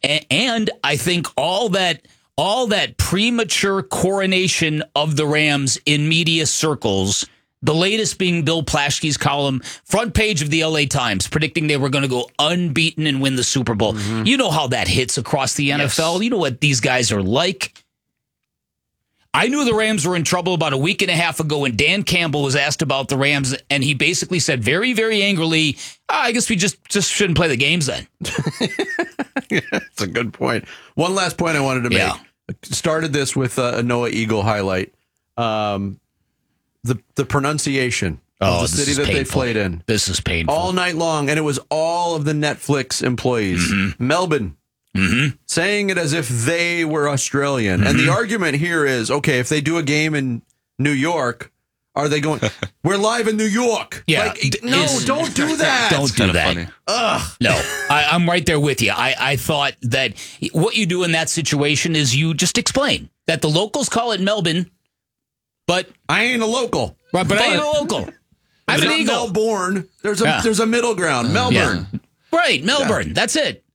And I think all that premature coronation of the Rams in media circles, the latest being Bill Plaschke's column, front page of the LA Times, predicting they were going to go unbeaten and win the Super Bowl. Mm-hmm. You know how that hits across the NFL. Yes. You know what these guys are like. I knew the Rams were in trouble about a week and a half ago when Dan Campbell was asked about the Rams, and he basically said very, very angrily, I guess we just shouldn't play the games then. Yeah, that's a good point. One last point I wanted to make. Yeah. Started this with a Noah Eagle highlight. The pronunciation of the city that they played in. This is painful. All night long, and it was all of the Netflix employees. Mm-hmm. Melbourne. Mm-hmm. Saying it as if they were Australian. Mm-hmm. And the argument here is, okay, if they do a game in New York, are they going, we're live in New York? Yeah. Like, no, don't do that. Don't do that. Ugh. No, I'm right there with you. I thought that what you do in that situation is you just explain that the locals call it Melbourne, but I ain't a local. Right, but I ain't a local. I'm an Eagle. Melbourne. There's a middle ground. Melbourne. Yeah. Right, Melbourne. Yeah. That's it.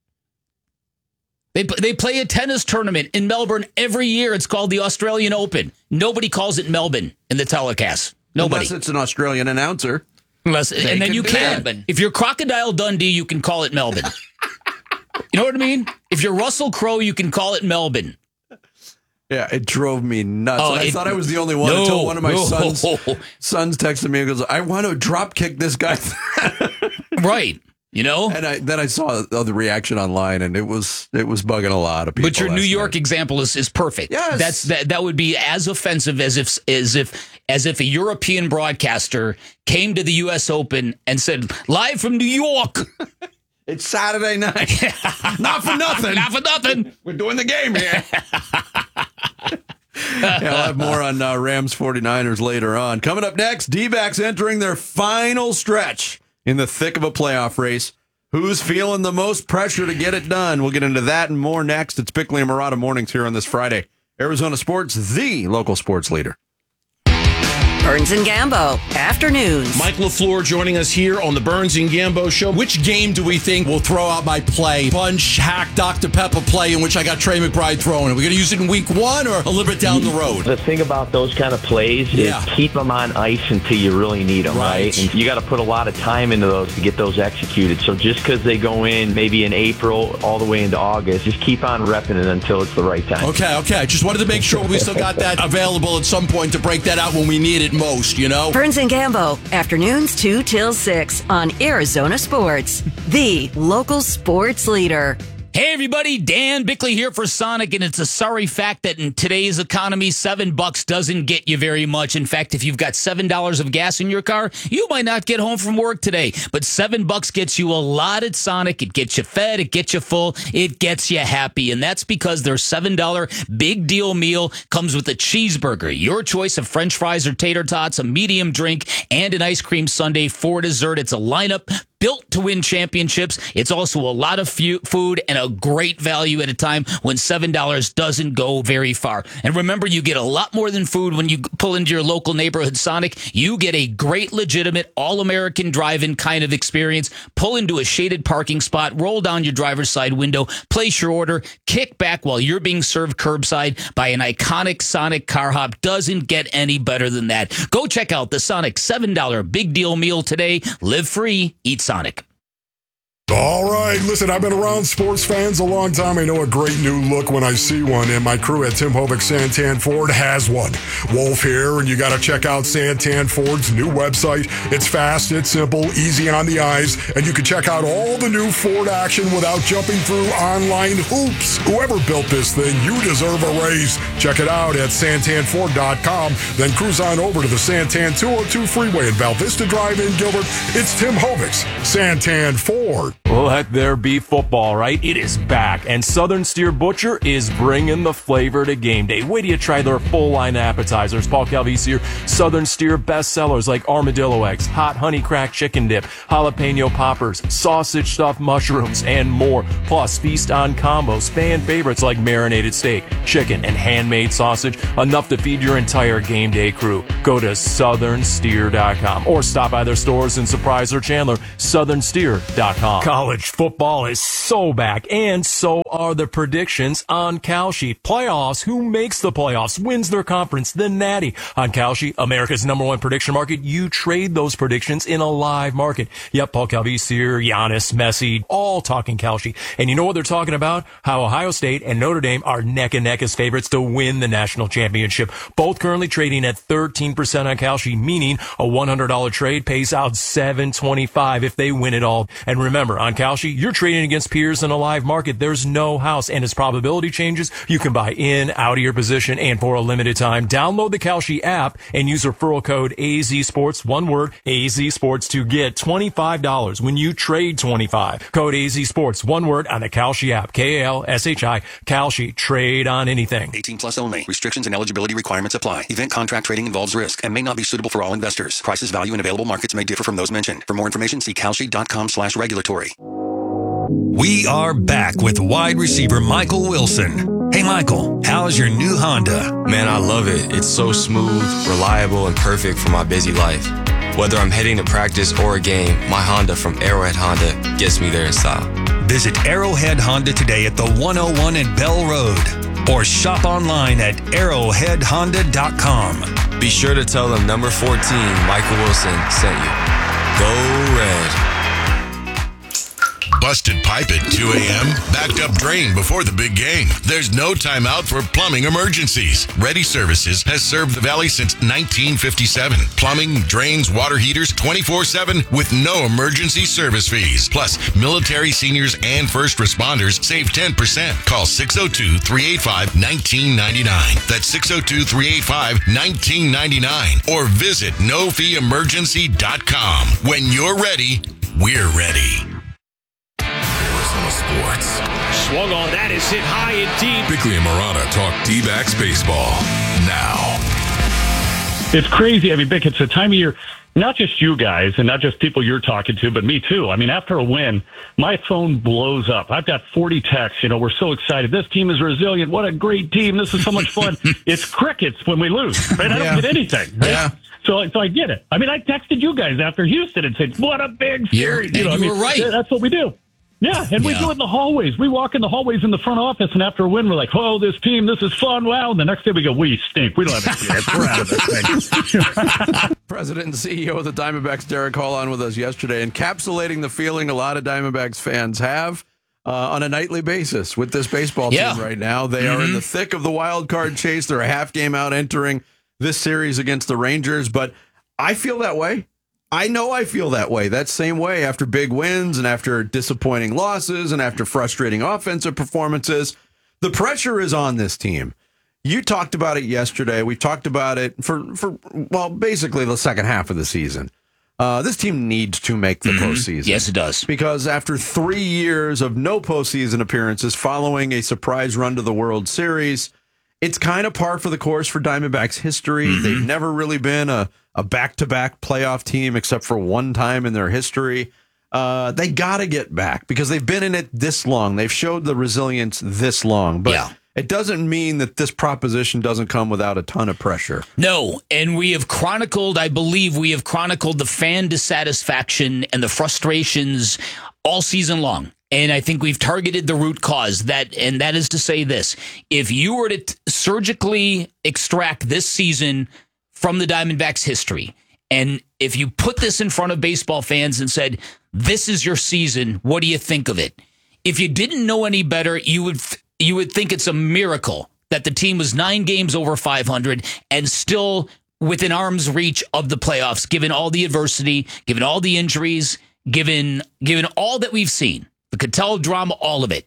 They play a tennis tournament in Melbourne every year. It's called the Australian Open. Nobody calls it Melbourne in the telecast. Nobody. Unless it's an Australian announcer. And then you can. If you're Crocodile Dundee, you can call it Melbourne. You know what I mean? If you're Russell Crowe, you can call it Melbourne. Yeah, it drove me nuts. I thought I was the only one until one of my sons texted me and goes, I want to drop kick this guy. Right. You know? And then I saw the reaction online, and it was bugging a lot of people. But your New York example is perfect. Yes. That would be as offensive as if a European broadcaster came to the U.S. Open and said, live from New York. It's Saturday night. Not for nothing. Not for nothing. We're doing the game here. I'll have more on Rams 49ers later on. Coming up next, D-backs entering their final stretch in the thick of a playoff race. Who's feeling the most pressure to get it done? We'll get into that and more next. It's Bickley and Marotta Mornings here on this Friday. Arizona Sports, the local sports leader. Burns and Gambo, afternoons. Mike LaFleur joining us here on the Burns and Gambo show. Which game do we think will throw out my play? Bunch, hack, Dr. Pepper play in which I got Trey McBride throwing. Are we going to use it in week one or a little bit down the road? The thing about those kind of plays is keep them on ice until you really need them, right? And you got to put a lot of time into those to get those executed. So just because they go in maybe in April all the way into August, just keep on repping it until it's the right time. Okay. Just wanted to make sure we still got that available at some point to break that out when we need it most, you know? Burns and Gambo, afternoons 2 till 6 on Arizona Sports, the local sports leader. Hey everybody, Dan Bickley here for Sonic, and it's a sorry fact that in today's economy, $7 doesn't get you very much. In fact, if you've got $7 of gas in your car, you might not get home from work today. But $7 gets you a lot at Sonic. It gets you fed, it gets you full, it gets you happy. And that's because their $7 big deal meal comes with a cheeseburger, your choice of French fries or tater tots, a medium drink, and an ice cream sundae for dessert. It's a lineup built to win championships. It's also a lot of food and a great value at a time when $7 doesn't go very far. And remember, you get a lot more than food when you pull into your local neighborhood Sonic. You get a great, legitimate, all-American drive-in kind of experience. Pull into a shaded parking spot, roll down your driver's side window, place your order, kick back while you're being served curbside by an iconic Sonic car hop. Doesn't get any better than that. Go check out the Sonic $7 big deal meal today. Live free, eat Sonic. All right, listen, I've been around sports fans a long time. I know a great new look when I see one, and my crew at Tim Hovick Santan Ford has one. Wolf here, and you got to check out Santan Ford's new website. It's fast, it's simple, easy on the eyes, and you can check out all the new Ford action without jumping through online hoops. Whoever built this thing, you deserve a raise. Check it out at santanford.com, then cruise on over to the Santan 202 freeway in Val Vista Drive in Gilbert. It's Tim Hovick's Santan Ford. Let there be football, right? It is back, and Southern Steer Butcher is bringing the flavor to game day. Wait till you try their full line appetizers. Paul Calvisi here. Southern Steer bestsellers like armadillo eggs, hot honey cracked chicken dip, jalapeno poppers, sausage stuffed mushrooms, and more. Plus, feast on combos, fan favorites like marinated steak, chicken, and handmade sausage. Enough to feed your entire game day crew. Go to southernsteer.com or stop by their stores in Surprise or Chandler, southernsteer.com. College football is so back, and so are the predictions on Kalshi. Playoffs, who makes the playoffs, wins their conference, the Natty. On Kalshi, America's #1 prediction market, you trade those predictions in a live market. Yep, Paul Calvisier, Giannis, Messi, all talking Kalshi. And you know what they're talking about? How Ohio State and Notre Dame are neck and neck as favorites to win the national championship. Both currently trading at 13% on Kalshi, meaning a $100 trade pays out $725 if they win it all. And remember, on Kalshi, you're trading against peers in a live market. There's no house, and as probability changes, you can buy in, out of your position, and for a limited time. Download the Kalshi app and use referral code AZSports, one word, AZSports, to get $25 when you trade 25. Code AZSports, one word, on the Kalshi app. Kalshi, Kalshi. Trade on anything. 18 plus only. Restrictions and eligibility requirements apply. Event contract trading involves risk and may not be suitable for all investors. Prices, value, and available markets may differ from those mentioned. For more information, see kalshi.com/regulatory. We are back with wide receiver Michael Wilson. Hey, Michael, how's your new Honda? Man, I love it. It's so smooth, reliable, and perfect for my busy life. Whether I'm heading to practice or a game, my Honda from Arrowhead Honda gets me there in style. Visit Arrowhead Honda today at the 101 at Bell Road or shop online at arrowheadhonda.com. Be sure to tell them number 14, Michael Wilson, sent you. Go Red. Busted pipe at 2 a.m., backed up drain before the big game. There's no timeout for plumbing emergencies. Ready Services has served the Valley since 1957. Plumbing, drains, water heaters, 24/7 with no emergency service fees. Plus, military, seniors, and first responders save 10%. Call 602-385-1999. That's 602-385-1999. Or visit nofeeemergency.com. When you're ready, we're ready. Sports. Swung on, that is hit high and deep. Bickley and Marana talk D-backs baseball now. It's crazy. I mean, Bick, it's a time of year, not just you guys and not just people you're talking to, but me too. I mean, after a win, my phone blows up. I've got 40 texts. You know, we're so excited. This team is resilient. What a great team. This is so much fun. It's crickets when we lose, right? I don't get anything. Right? Yeah. So I get it. I mean, I texted you guys after Houston and said, what a big series. You were right. That's what we do. Yeah, and we do it in the hallways. We walk in the hallways in the front office, and after a win, we're like, oh, this team, this is fun. Wow. And the next day we go, we stink. We don't have a chance. We're out of this thing. President and CEO of the Diamondbacks, Derek Hall, on with us yesterday, encapsulating the feeling a lot of Diamondbacks fans have on a nightly basis with this baseball team right now. They are in the thick of the wild card chase. They're a half game out entering this series against the Rangers, but I feel that way. I know I feel that way. That same way after big wins and after disappointing losses and after frustrating offensive performances. The pressure is on this team. You talked about it yesterday. We talked about it for basically the second half of the season. This team needs to make the postseason. Yes, it does. Because after 3 years of no postseason appearances following a surprise run to the World Series, it's kind of par for the course for Diamondbacks history. They've never really been a back-to-back playoff team except for one time in their history. They got to get back because they've been in it this long. They've showed the resilience this long. But it doesn't mean that this proposition doesn't come without a ton of pressure. No, and I believe we have chronicled the fan dissatisfaction and the frustrations all season long. And I think we've targeted the root cause, that is to say this. If you were to surgically extract this season from the Diamondbacks' history, and if you put this in front of baseball fans and said, this is your season, what do you think of it? If you didn't know any better, you would think it's a miracle that the team was 9 games over 500 and still within arm's reach of the playoffs, given all the adversity, given all the injuries, given all that we've seen. The Cattell drama, all of it.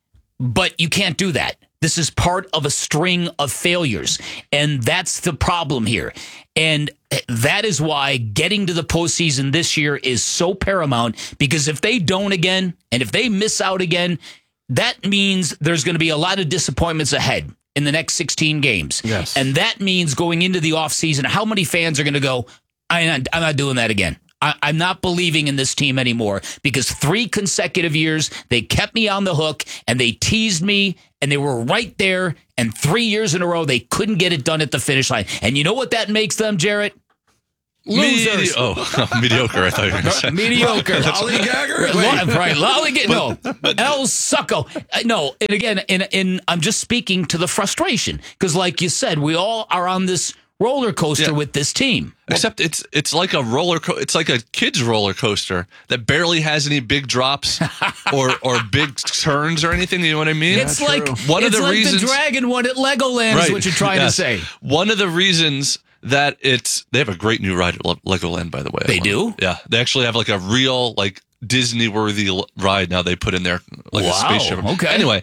But you can't do that. This is part of a string of failures, and that's the problem here. And that is why getting to the postseason this year is so paramount, because if they don't again, and if they miss out again, that means there's going to be a lot of disappointments ahead in the next 16 games. Yes. And that means going into the offseason, how many fans are going to go, I'm not doing that again. I'm not believing in this team anymore, because 3 consecutive years, they kept me on the hook and they teased me and they were right there. And 3 years in a row, they couldn't get it done at the finish line. And you know what that makes them, Jarrett? Losers. Mediocre. I thought you were going to say mediocre. Lollygagger. Right, lollygagger. No, El Succo. No, and again, and I'm just speaking to the frustration because, like you said, we all are on this roller coaster with this team. Except it's like a it's like a kid's roller coaster that barely has any big drops or big turns or anything. You know what I mean? It's like the dragon one at Legoland is what you're trying to say. One of the reasons that they have a great new ride at Legoland, by the way. They do? Yeah. They actually have like a real like Disney-worthy ride now they put in there, like a spaceship. Okay. Anyway,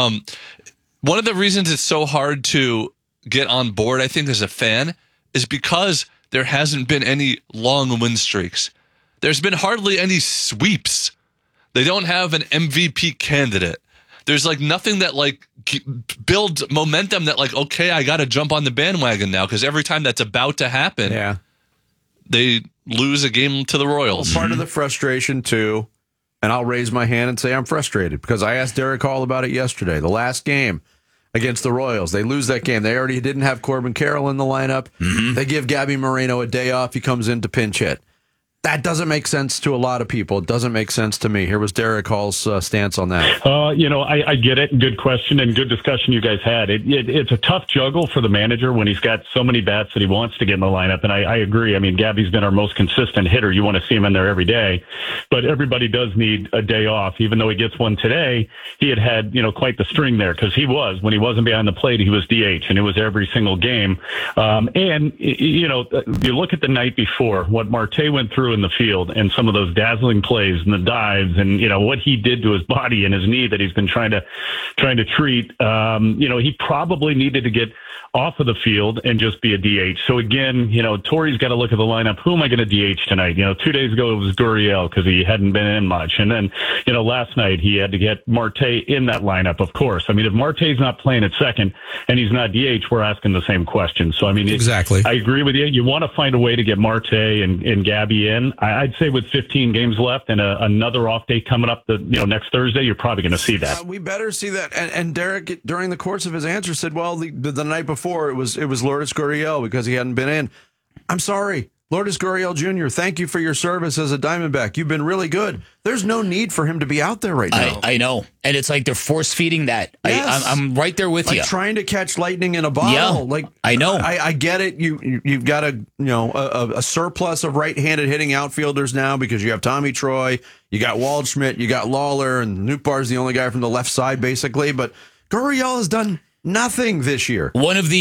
one of the reasons it's so hard to get on board, I think, as a fan, is because there hasn't been any long win streaks. There's been hardly any sweeps. They don't have an MVP candidate. There's like nothing that like builds momentum that like, okay, I got to jump on the bandwagon now, because every time that's about to happen, they lose a game to the Royals. Well, part of the frustration too, and I'll raise my hand and say I'm frustrated because I asked Derek Hall about it yesterday. The last game against the Royals, they lose that game. They already didn't have Corbin Carroll in the lineup. They give Gabby Moreno a day off. He comes in to pinch hit. That doesn't make sense to a lot of people. It doesn't make sense to me. Here was Derek Hall's stance on that. I get it. Good question and good discussion you guys had. It's a tough juggle for the manager when he's got so many bats that he wants to get in the lineup. And I agree. I mean, Gabby's been our most consistent hitter. You want to see him in there every day. But everybody does need a day off. Even though he gets one today, he had quite the string there because when he wasn't behind the plate, he was DH, and it was every single game. You look at the night before, what Marte went through in the field and some of those dazzling plays and the dives and what he did to his body and his knee that he's been trying to treat. He probably needed to get off of the field and just be a DH. So again, Torrey's got to look at the lineup. Who am I going to DH tonight? 2 days ago it was Gurriel because he hadn't been in much, and then last night he had to get Marte in that lineup. Of course, I mean if Marte's not playing at second and he's not DH, we're asking the same question. So I mean, exactly, I agree with you. You want to find a way to get Marte and Gabby in. I'd say with 15 games left and another off day coming up, next Thursday, you're probably going to see that. We better see that. And Derek, during the course of his answer, said, "Well, the night before it was Lourdes Gurriel because he hadn't been in." I'm sorry, Lourdes Gurriel Jr., thank you for your service as a Diamondback. You've been really good. There's no need for him to be out there right now. I know. And it's like they're force-feeding that. Yes. I'm right there with you. Trying to catch lightning in a bottle. Yeah, I know. I get it. You've got a surplus of right-handed hitting outfielders now because you have Tommy Troy, you got Waldschmidt, you got Lawler, and Nootbaar's the only guy from the left side, basically. But Gurriel has done nothing this year. One of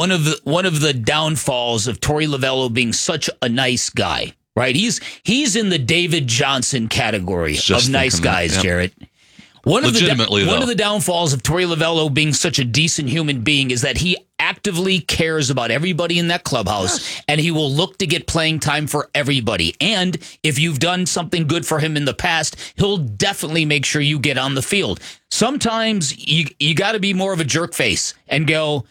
the downfalls of Torey Lovullo being such a nice guy, right? He's in the David Johnson category of nice guys, Jarrett. One of the downfalls of Torey Lovullo being such a decent human being is that he actively cares about everybody in that clubhouse, and he will look to get playing time for everybody. And if you've done something good for him in the past, he'll definitely make sure you get on the field. Sometimes you got to be more of a jerk face and go,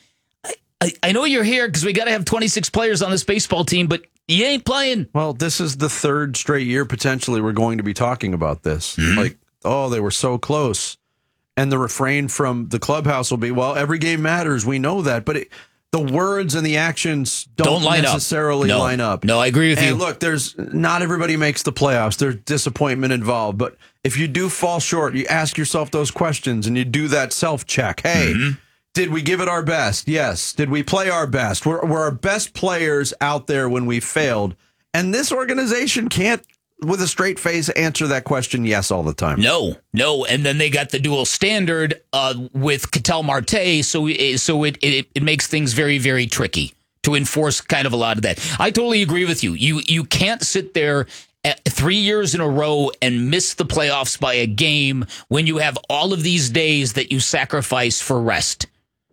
I know you're here because we got to have 26 players on this baseball team, but you ain't playing. Well, this is the third straight year potentially we're going to be talking about this. They were so close. And the refrain from the clubhouse will be, well, every game matters. We know that. But the words and the actions don't necessarily line up. No, I agree with you. And look, not everybody makes the playoffs. There's disappointment involved. But if you do fall short, you ask yourself those questions and you do that self-check. Hey, did we give it our best? Yes. Did we play our best? Were our best players out there when we failed? And this organization can't, with a straight face, answer that question yes all the time. No. And then they got the dual standard with Ketel Marte, so it makes things very, very tricky to enforce kind of a lot of that. I totally agree with you. You can't sit there 3 years in a row and miss the playoffs by a game when you have all of these days that you sacrifice for rest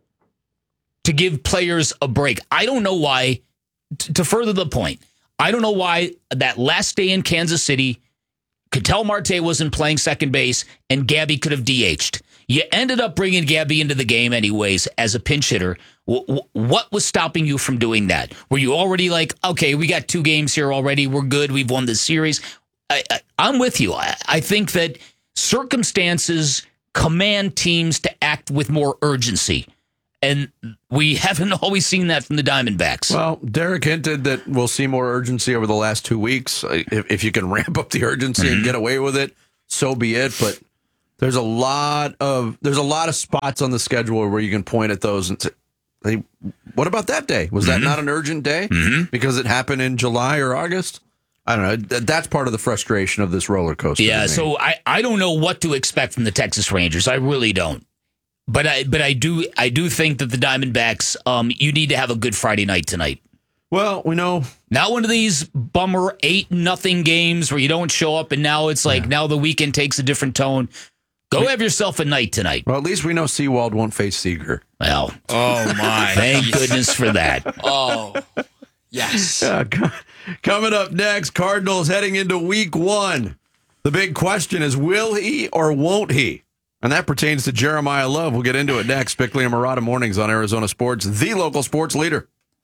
to give players a break. I don't know why, to further the point, I don't know why that last day in Kansas City, Ketel Marte wasn't playing second base and Gabby could have DH'd. You ended up bringing Gabby into the game anyways as a pinch hitter. What was stopping you from doing that? Were you already like, okay, we got 2 games here already. We're good. We've won this series. I'm with you. I think that circumstances command teams to act with more urgency. And we haven't always seen that from the Diamondbacks. Well, Derek hinted that we'll see more urgency over the last 2 weeks. If you can ramp up the urgency and get away with it, so be it. But there's a lot of spots on the schedule where you can point at those and say, hey, what about that day? Was that not an urgent day because it happened in July or August? I don't know. That's part of the frustration of this roller coaster. Yeah, so I don't know what to expect from the Texas Rangers. I really don't. But I do think that the Diamondbacks, you need to have a good Friday night tonight. Well, we know. Not one of these bummer 8-0 games where you don't show up and now it's like now the weekend takes a different tone. Go have yourself a night tonight. Well, at least we know Seawald won't face Seager. Well, oh my! Thank goodness for that. Oh, yes. Coming up next, Cardinals heading into Week 1. The big question is, will he or won't he? And that pertains to Jeremiah Love. We'll get into it next. Bickley and Marotta mornings on Arizona Sports, the local sports leader.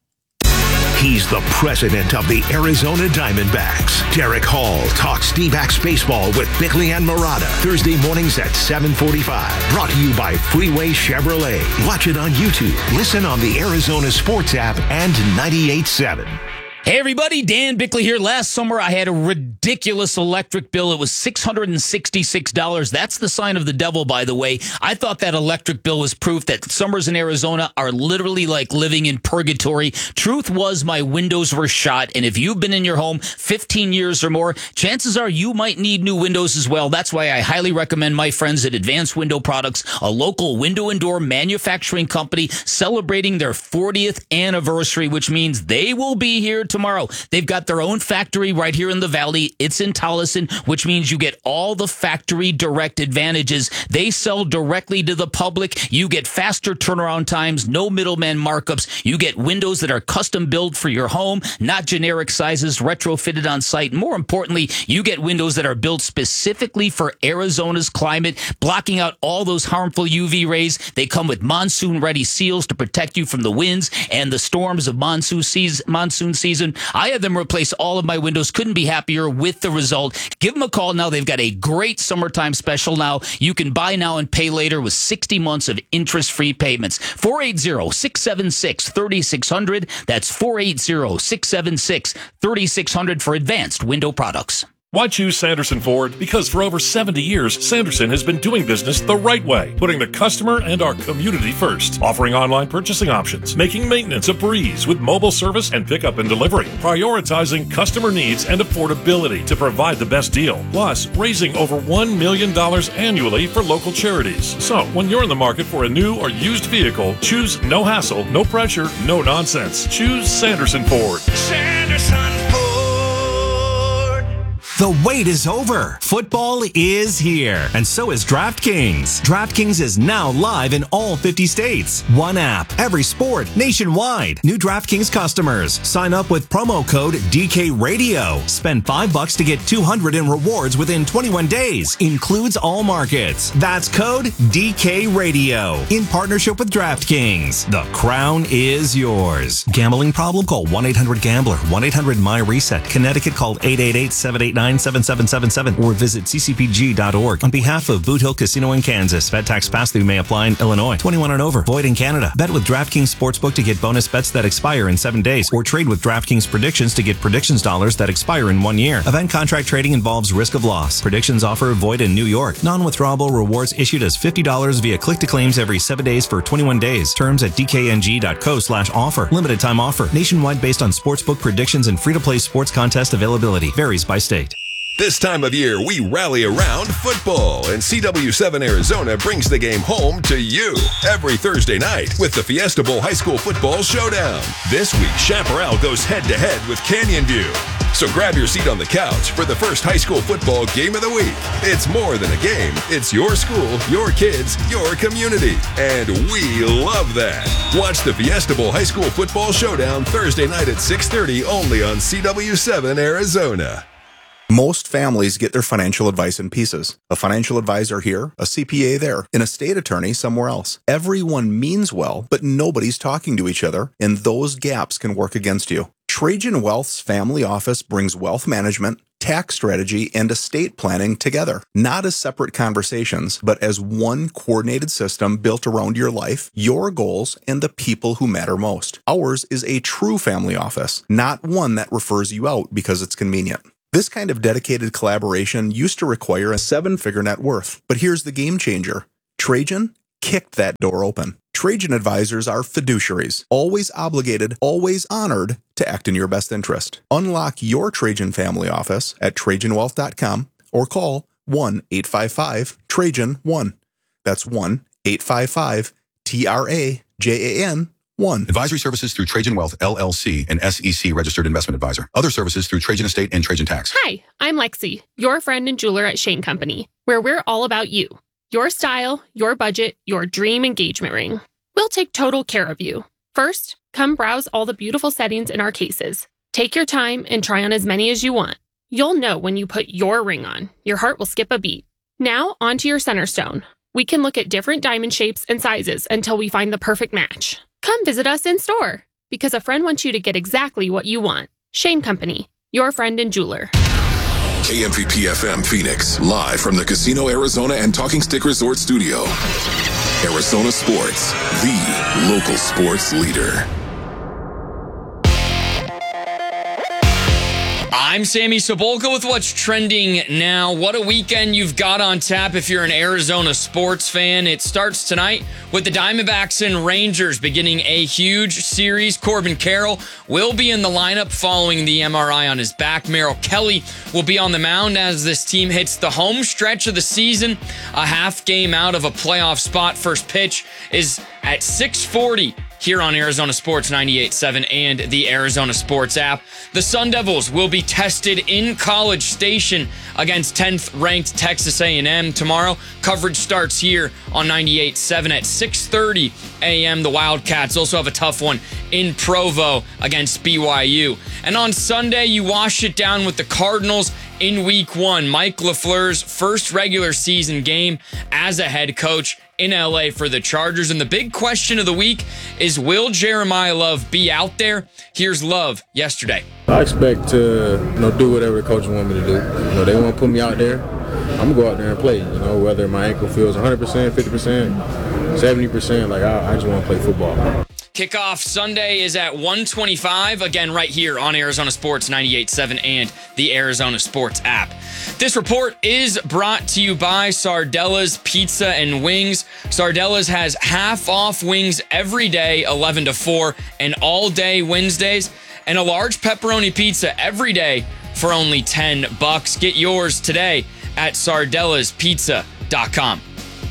He's the president of the Arizona Diamondbacks. Derek Hall talks D-backs baseball with Bickley and Marotta. Thursday mornings at 7:45. Brought to you by Freeway Chevrolet. Watch it on YouTube. Listen on the Arizona Sports app and 98.7. Hey, everybody. Dan Bickley here. Last summer, I had a ridiculous electric bill. It was $666. That's the sign of the devil, by the way. I thought that electric bill was proof that summers in Arizona are literally like living in purgatory. Truth was my windows were shot, and if you've been in your home 15 years or more, chances are you might need new windows as well. That's why I highly recommend my friends at Advanced Window Products, a local window and door manufacturing company celebrating their 40th anniversary, which means they will be here tomorrow. They've got their own factory right here in the Valley. It's in Tolleson, which means you get all the factory direct advantages. They sell directly to the public. You get faster turnaround times, no middleman markups. You get windows that are custom built for your home, not generic sizes, retrofitted on site. More importantly, you get windows that are built specifically for Arizona's climate, blocking out all those harmful UV rays. They come with monsoon-ready seals to protect you from the winds and the storms of monsoon season. I had them replace all of my windows. Couldn't be happier with the result. Give them a call now. They've got a great summertime special now. You can buy now and pay later with 60 months of interest-free payments. 480-676-3600. That's 480-676-3600 for Advanced Window Products. Why choose Sanderson Ford? Because for over 70 years, Sanderson has been doing business the right way, putting the customer and our community first, offering online purchasing options, making maintenance a breeze with mobile service and pickup and delivery, prioritizing customer needs and affordability to provide the best deal, plus raising over $1 million annually for local charities. So, when you're in the market for a new or used vehicle, choose no hassle, no pressure, no nonsense. Choose Sanderson Ford. Sanderson Ford. The wait is over. Football is here, and so is DraftKings. DraftKings is now live in all 50 states. One app, every sport, nationwide. New DraftKings customers. Sign up with promo code DKRadio. Spend $5 to get $200 in rewards within 21 days. Includes all markets. That's code DKRadio. In partnership with DraftKings. The crown is yours. Gambling problem? Call 1-800-GAMBLER. 1-800-MY-RESET. Connecticut, call 888-789-7777 or visit ccpg.org. On behalf of Boot Hill Casino in Kansas, bet tax pass-through may apply in Illinois. 21 and over. Void in Canada. Bet with DraftKings Sportsbook to get bonus bets that expire in 7 days, or trade with DraftKings Predictions to get predictions dollars that expire in 1 year. Event contract trading involves risk of loss. Predictions offer void in New York. Non-withdrawable rewards issued as $50 via click-to-claims every 7 days for 21 days. Terms at dkng.co/offer. Limited time offer. Nationwide based on sportsbook predictions and free-to-play sports contest availability. Varies by state. This time of year, we rally around football, and CW7 Arizona brings the game home to you every Thursday night with the Fiesta Bowl High School Football Showdown. This week, Chaparral goes head-to-head with Canyon View. So grab your seat on the couch for the first high school football game of the week. It's more than a game. It's your school, your kids, your community. And we love that. Watch the Fiesta Bowl High School Football Showdown Thursday night at 6:30 only on CW7 Arizona. Most families get their financial advice in pieces. A financial advisor here, a CPA there, an estate attorney somewhere else. Everyone means well, but nobody's talking to each other, and those gaps can work against you. Trajan Wealth's family office brings wealth management, tax strategy, and estate planning together. Not as separate conversations, but as one coordinated system built around your life, your goals, and the people who matter most. Ours is a true family office, not one that refers you out because it's convenient. This kind of dedicated collaboration used to require a 7-figure net worth. But here's the game changer. Trajan kicked that door open. Trajan advisors are fiduciaries, always obligated, always honored to act in your best interest. Unlock your Trajan family office at TrajanWealth.com or call 1-855-TRAJAN-1. That's 1-855-TRAJAN-1. Advisory services through Trajan Wealth, LLC, an SEC registered investment advisor. Other services through Trajan Estate and Trajan Tax. Hi, I'm Lexi, your friend and jeweler at Shane Company, where we're all about you. Your style, your budget, your dream engagement ring. We'll take total care of you. First, come browse all the beautiful settings in our cases. Take your time and try on as many as you want. You'll know when you put your ring on. Your heart will skip a beat. Now, onto your center stone. We can look at different diamond shapes and sizes until we find the perfect match. Come visit us in store, because a friend wants you to get exactly what you want. Shane Company, your friend and jeweler. KMVP FM Phoenix, live from the Casino Arizona and Talking Stick Resort Studio. Arizona Sports, the local sports leader. I'm Sammy Sobolka with what's trending now. What a weekend you've got on tap if you're an Arizona sports fan. It starts tonight with the Diamondbacks and Rangers beginning a huge series. Corbin Carroll will be in the lineup following the MRI on his back. Merrill Kelly will be on the mound as this team hits the home stretch of the season. A half game out of a playoff spot. First pitch is at 6:40. Here on Arizona Sports 98.7 and the Arizona Sports app. The Sun Devils will be tested in College Station against 10th-ranked Texas A&M tomorrow. Coverage starts here on 98.7 at 6:30 a.m. The Wildcats also have a tough one in Provo against BYU. And on Sunday, you wash it down with the Cardinals in Week 1. Mike LaFleur's first regular season game as a head coach in LA for the Chargers. And the big question of the week is, will Jeremiah Love be out there? Here's Love yesterday. I expect to do whatever the coaches want me to do. They want to put me out there. I'm going to go out there and play. Whether my ankle feels 100%, 50%, 70%, I just want to play football. Kickoff Sunday is at 1:25, again right here on Arizona Sports 98.7 and the Arizona Sports app. This report is brought to you by Sardella's Pizza and Wings. Sardella's has half off wings every day, 11 to 4, and all day Wednesdays, and a large pepperoni pizza every day for only $10. Get yours today at sardellaspizza.com.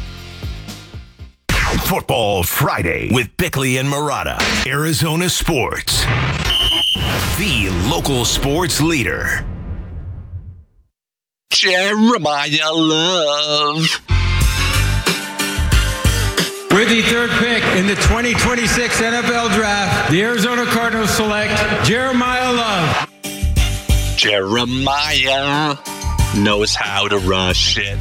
Football Friday with Bickley and Murata. Arizona Sports, the local sports leader. Jeremiah Love. With the third pick in the 2026 NFL Draft, the Arizona Cardinals select Jeremiah Love. Jeremiah knows how to rush it.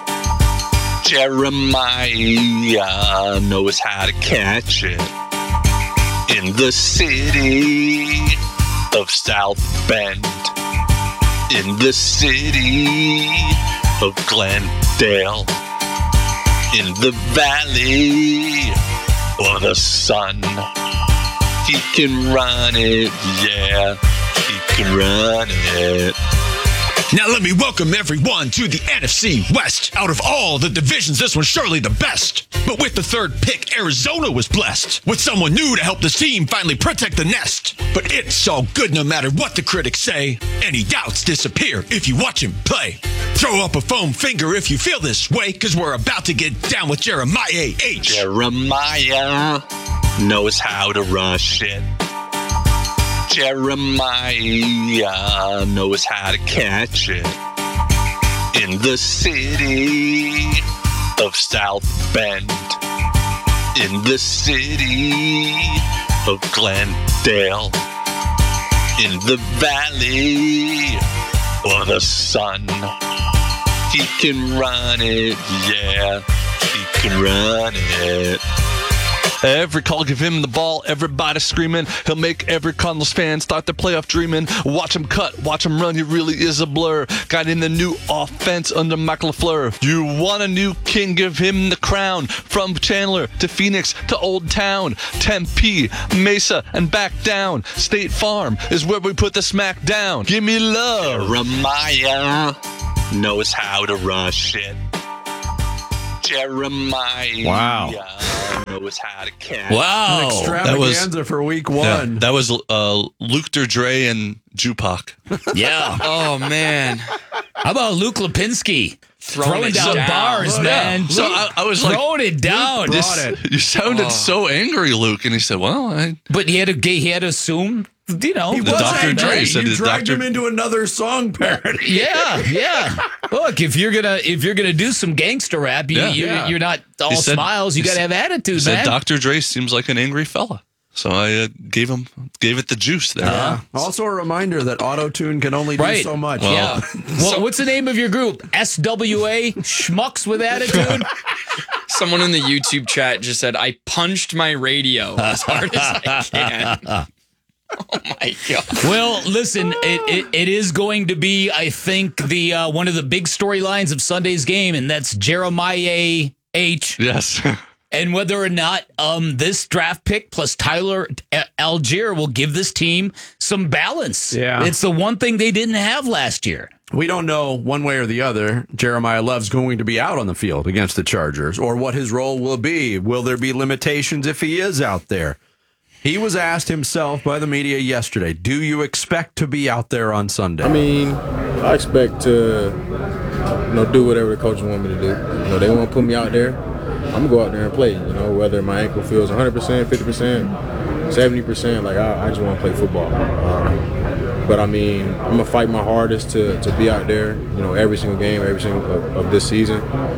Jeremiah knows how to catch it. In the city of South Bend, in the city of Glendale, in the valley of the sun, he can run it, yeah, he can run it. Now let me welcome everyone to the NFC West. Out of all the divisions, this one's surely the best. But with the third pick, Arizona was blessed with someone new to help the team finally protect the nest. But it's all good no matter what the critics say. Any doubts disappear if you watch him play. Throw up a foam finger if you feel this way, cause we're about to get down with Jeremiah H. Jeremiah knows how to rush it. Jeremiah knows how to catch it. In the city of South Bend, in the city of Glendale, in the valley of the sun, he can run it, yeah, he can run it. Every call, give him the ball. Everybody screaming. He'll make every Cardinals fan start their playoff dreaming. Watch him cut, watch him run. He really is a blur. Got in the new offense under Michael LaFleur. You want a new king? Give him the crown. From Chandler to Phoenix to Old Town, Tempe, Mesa, and back down. State Farm is where we put the smack down. Give me love. Jeremiah knows how to rush it. Jeremiah knows how to catch. Wow. An extravaganza for week one. Yeah, that was Luke Derdre and Jupac. Yeah. Oh, man. How about Luke Lipinski? Throwing down bars, man. So I was like, throwing it down. You sounded so angry, Luke. And he said, well, But he had to assume, you know. He The Dr. Dre said you dragged him into another song parody. Yeah. Look, if you're gonna do some gangster rap, you're not all He said- smiles. You he got to have He attitude, said man. Dr. Dre seems like an angry fella. So I gave it the juice there. Also, a reminder that auto-tune can only do so much. Well, Yeah. Well, what's the name of your group? SWA Schmucks with Attitude. Someone in the YouTube chat just said, I punched my radio as hard as I can. Oh, my God. Well, listen, it is going to be, I think, the one of the big storylines of Sunday's game, and that's Jeremiah H. Yes. And whether or not this draft pick plus Tyler Algier will give this team some balance. Yeah. It's the one thing they didn't have last year. We don't know one way or the other. Jeremiah Love's going to be out on the field against the Chargers, or what his role will be. Will there be limitations if he is out there? He was asked himself by the media yesterday, do you expect to be out there on Sunday? I mean, I expect to, do whatever the coaches want me to do. They want to put me out there. I'm going to go out there and play, whether my ankle feels 100%, 50%, 70%. Like, I just want to play football. But, I mean, I'm going to fight my hardest to be out there, every single game, every single of this season.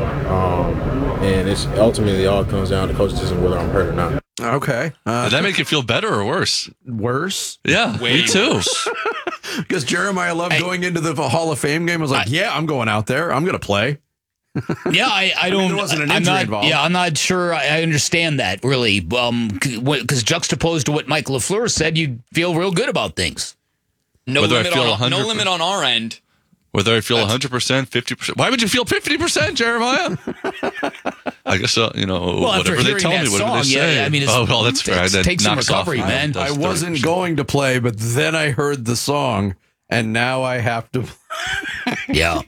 And it's ultimately all comes down to coach's decision whether I'm hurt or not. Okay. Did that make you feel better or worse? Worse? Yeah, me too. Because Jeremiah Love going into the Hall of Fame game was like, I'm going out there. I'm going to play. Yeah, I don't. there wasn't an injury involved. Yeah, I'm not sure. I understand that really. Because juxtaposed to what Mike LaFleur said, you feel real good about things. No limit on our end. Whether I feel 100%, 50%. Why would you feel 50%, Jeremiah? I guess, whatever they tell me, whatever they say. Yeah, I mean, that's fair. It takes some recovery, man. I wasn't going to play, but then I heard the song, and now I have to. Yeah.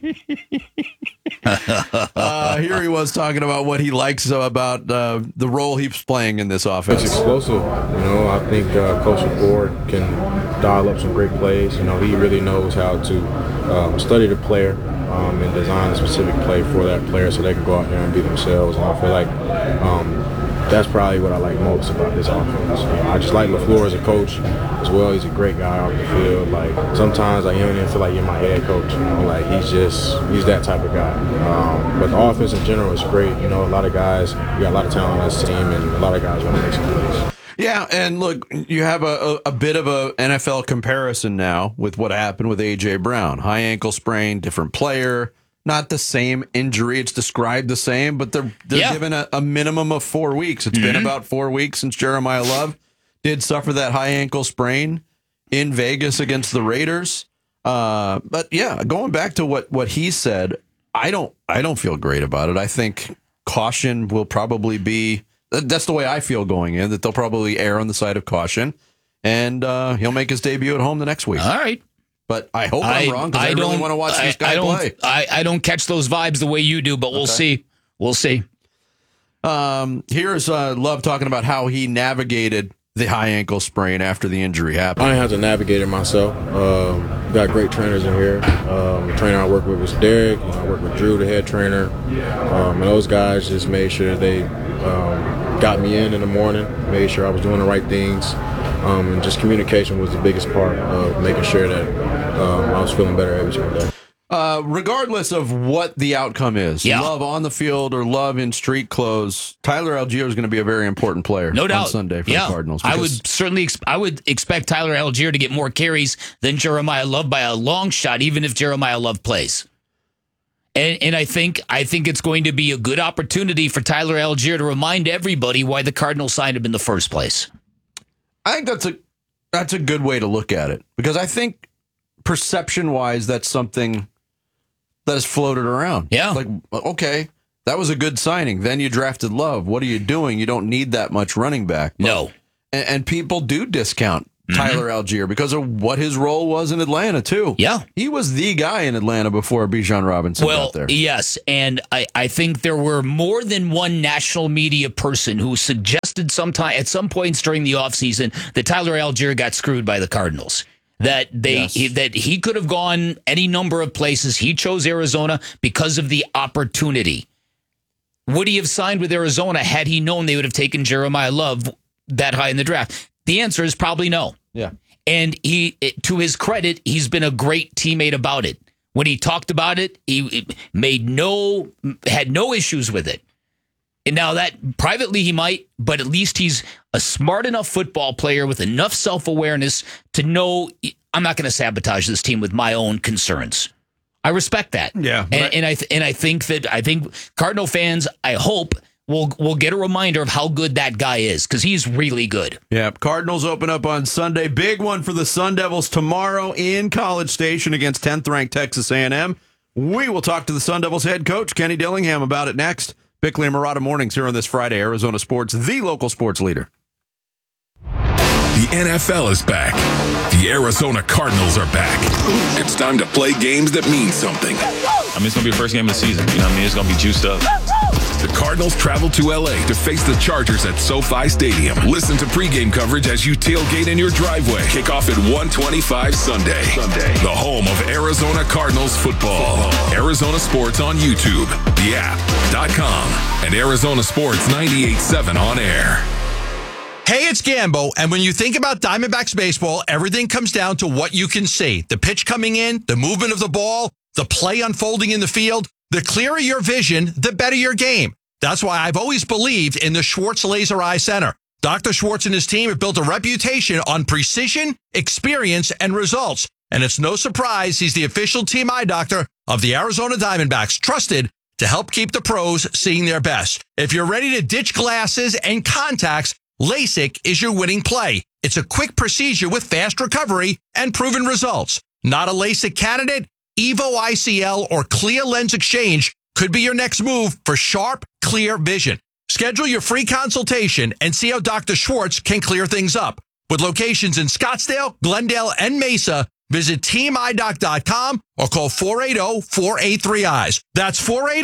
Here he was talking about what he likes about the role he's playing in this offense. It's explosive. I think Coach Ford can dial up some great plays. He really knows how to study the player and design a specific play for that player so they can go out there and be themselves. And I feel like that's probably what I like most about this offense. I just like LaFleur as a coach as well. He's a great guy off the field. Like, sometimes I don't even feel like you're my head coach. He's that type of guy. But the offense in general is great. A lot of guys, we got a lot of talent on this team, and a lot of guys want to make some plays. Yeah, and look, you have a bit of a NFL comparison now with what happened with A.J. Brown. High ankle sprain, different player. Not the same injury. It's described the same, but they're given a minimum of 4 weeks. It's been about 4 weeks since Jeremiah Love did suffer that high ankle sprain in Vegas against the Raiders. But yeah, going back to what he said, I don't feel great about it. I think caution will probably be. That's the way I feel going in. That they'll probably err on the side of caution, and he'll make his debut at home the next week. All right. But I hope I'm wrong because I really want to watch this guy play. I don't catch those vibes the way you do, but we'll see. We'll see. Here's Love talking about how he navigated the high ankle sprain after the injury happened. I didn't have to navigate it myself. Got great trainers in here. The trainer I worked with was Derek. I worked with Drew, the head trainer. And those guys just made sure they got me in the morning, made sure I was doing the right things. And just communication was the biggest part of making sure that I was feeling better every single day. Regardless of what the outcome is, Love on the field or Love in street clothes, Tyler Algier is going to be a very important player no doubt. on Sunday for the Cardinals. I would expect Tyler Algier to get more carries than Jeremiah Love by a long shot, even if Jeremiah Love plays. And I think it's going to be a good opportunity for Tyler Algier to remind everybody why the Cardinals signed him in the first place. I think that's a good way to look at it, because I think perception-wise, that's something that has floated around. Yeah. Like, okay, that was a good signing. Then you drafted Love. What are you doing? You don't need that much running back. No. And people do discount Tyler Algier because of what his role was in Atlanta, too. Yeah. He was the guy in Atlanta before Bijan Robinson got there. Yes, and I think there were more than one national media person who suggested at some points during the offseason that Tyler Algier got screwed by the Cardinals. That he could have gone any number of places. He chose Arizona because of the opportunity. Would he have signed with Arizona had he known they would have taken Jeremiah Love that high in the draft? The answer is probably no. Yeah. And to his credit, he's been a great teammate about it. When he talked about it, he had no issues with it. And now that privately he might, but at least he's a smart enough football player with enough self-awareness to know I'm not going to sabotage this team with my own concerns. I respect that. Yeah. And I think Cardinal fans, I hope, will get a reminder of how good that guy is, because he's really good. Yeah, Cardinals open up on Sunday. Big one for the Sun Devils tomorrow in College Station against 10th-ranked Texas A&M. We will talk to the Sun Devils head coach, Kenny Dillingham, about it next. Bickley and Marotta Mornings here on this Friday. Arizona Sports, the local sports leader. The NFL is back. The Arizona Cardinals are back. It's time to play games that mean something. I mean, it's going to be the first game of the season. You know what I mean? It's going to be juiced up. The Cardinals travel to L.A. to face the Chargers at SoFi Stadium. Listen to pregame coverage as you tailgate in your driveway. Kickoff at 1:25 Sunday. The home of Arizona Cardinals football. Arizona Sports on YouTube, the app.com, and Arizona Sports 98.7 on air. Hey, it's Gambo, and when you think about Diamondbacks baseball, everything comes down to what you can see. The pitch coming in, the movement of the ball, the play unfolding in the field. The clearer your vision, the better your game. That's why I've always believed in the Schwartz Laser Eye Center. Dr. Schwartz and his team have built a reputation on precision, experience, and results. And it's no surprise he's the official team eye doctor of the Arizona Diamondbacks, trusted to help keep the pros seeing their best. If you're ready to ditch glasses and contacts, LASIK is your winning play. It's a quick procedure with fast recovery and proven results. Not a LASIK candidate? Evo ICL or Clear Lens Exchange could be your next move for sharp, clear vision. Schedule your free consultation and see how Dr. Schwartz can clear things up. With locations in Scottsdale, Glendale, and Mesa, visit teamidoc.com or call 480-483-EYES. That's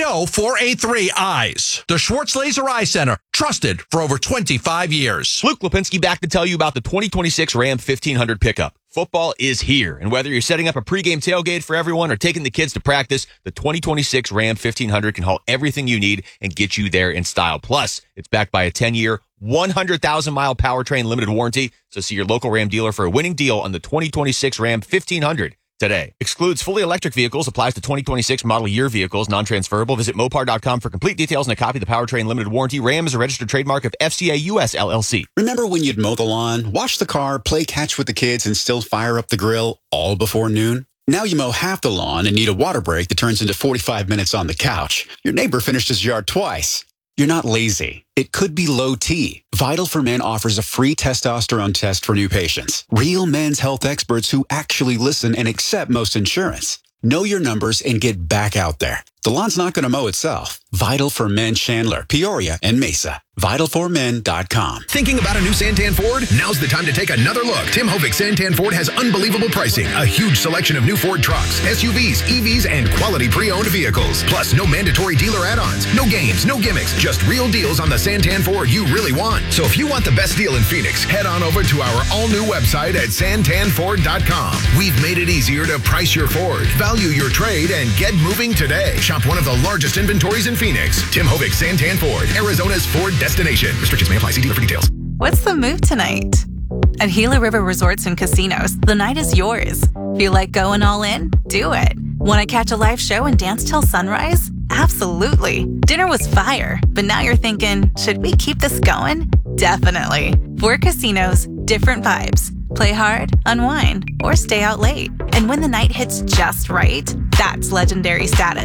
480-483-EYES. The Schwartz Laser Eye Center, trusted for over 25 years. Luke Lipinski back to tell you about the 2026 Ram 1500 pickup. Football is here, and whether you're setting up a pregame tailgate for everyone or taking the kids to practice, the 2026 Ram 1500 can haul everything you need and get you there in style. Plus, it's backed by a 10-year, 100,000-mile powertrain limited warranty, so see your local Ram dealer for a winning deal on the 2026 Ram 1500 today. Excludes fully electric vehicles, applies to 2026 model year vehicles, non-transferable. Visit Mopar.com for complete details and a copy of the powertrain limited warranty. Ram is a registered trademark of FCA US LLC. Remember when you'd mow the lawn, wash the car, play catch with the kids, and still fire up the grill all before noon? Now you mow half the lawn and need a water break that turns into 45 minutes on the couch. Your neighbor finished his yard twice. You're not lazy. It could be low T. Vital for Men offers a free testosterone test for new patients. Real men's health experts who actually listen and accept most insurance. Know your numbers and get back out there. The lawn's not going to mow itself. Vital for Men Chandler, Peoria, and Mesa. VitalForMen.com. Thinking about a new Santan Ford? Now's the time to take another look. Tim Hovick Santan Ford has unbelievable pricing, a huge selection of new Ford trucks, SUVs, EVs, and quality pre-owned vehicles. Plus, no mandatory dealer add-ons, no games, no gimmicks, just real deals on the Santan Ford you really want. So if you want the best deal in Phoenix, head on over to our all-new website at santanford.com. We've made it easier to price your Ford, value your trade, and get moving today. Shop one of the largest inventories in Phoenix. Tim Hovick Santan Ford, Arizona's Ford destination. Restrictions may apply. See dealer for details. What's the move tonight? At Gila River Resorts and Casinos, the night is yours. Feel like going all in? Do it. Want to catch a live show and dance till sunrise? Absolutely. Dinner was fire, but now you're thinking, should we keep this going? Definitely. 4 casinos, different vibes. Play hard, unwind, or stay out late. And when the night hits just right, that's legendary status.